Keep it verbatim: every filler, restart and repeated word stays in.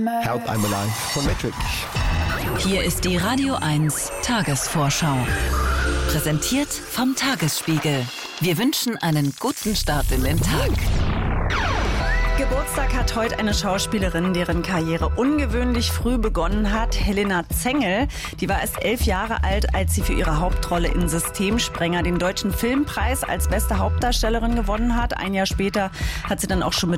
Help I'm Alive von Metric. Hier ist die Radio eins Tagesvorschau. Präsentiert vom Tagesspiegel. Wir wünschen einen guten Start in den Tag. Geburtstag hat heute eine Schauspielerin, deren Karriere ungewöhnlich früh begonnen hat. Helena Zengel. Die war erst elf Jahre alt, als sie für ihre Hauptrolle in Systemsprenger den Deutschen Filmpreis als beste Hauptdarstellerin gewonnen hat. Ein Jahr später hat sie dann auch schon mit